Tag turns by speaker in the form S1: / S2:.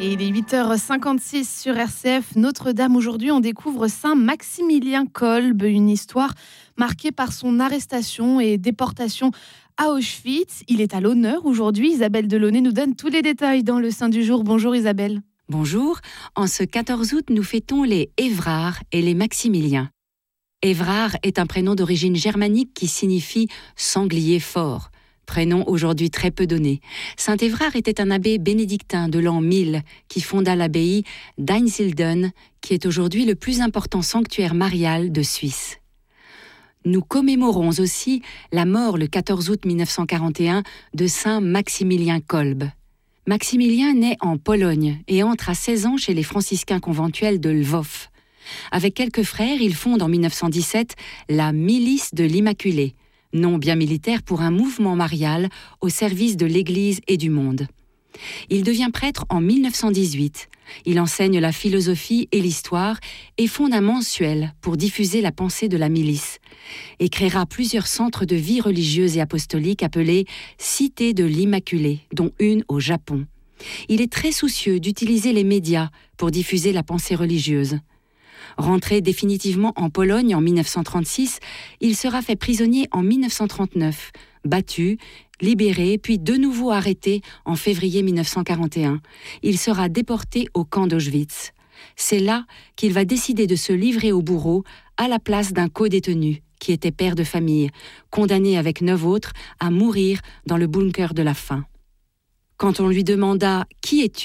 S1: Et il est 8h56 sur RCF Notre-Dame. Aujourd'hui, on découvre Saint Maximilien Kolbe, une histoire marquée par son arrestation et déportation à Auschwitz. Il est à l'honneur aujourd'hui. Isabelle Delaunay nous donne tous les détails dans le Saint du jour. Bonjour Isabelle.
S2: Bonjour, en ce 14 août, nous fêtons les Évrard et les Maximiliens. Évrard est un prénom d'origine germanique qui signifie « sanglier fort », prénom aujourd'hui très peu donné. Saint Évrard était un abbé bénédictin de l'an 1000 qui fonda l'abbaye d'Einsiedeln, qui est aujourd'hui le plus important sanctuaire marial de Suisse. Nous commémorons aussi la mort le 14 août 1941 de Saint Maximilien Kolbe. Maximilien naît en Pologne et entre à 16 ans chez les franciscains conventuels de Lwów. Avec quelques frères, il fonde en 1917 la Milice de l'Immaculée, nom bien militaire pour un mouvement marial au service de l'Église et du monde. Il devient prêtre en 1918. Il enseigne la philosophie et l'histoire et fonde un mensuel pour diffuser la pensée de la milice et créera plusieurs centres de vie religieuse et apostolique appelés Cités de l'Immaculée, dont une au Japon. Il est très soucieux d'utiliser les médias pour diffuser la pensée religieuse. Rentré définitivement en Pologne en 1936, il sera fait prisonnier en 1939, battu, libéré, puis de nouveau arrêté en février 1941. Il sera déporté au camp d'Auschwitz. C'est là qu'il va décider de se livrer au bourreau à la place d'un co-détenu, qui était père de famille, condamné avec 9 autres à mourir dans le bunker de la faim. Quand on lui demanda « Qui es-tu ?»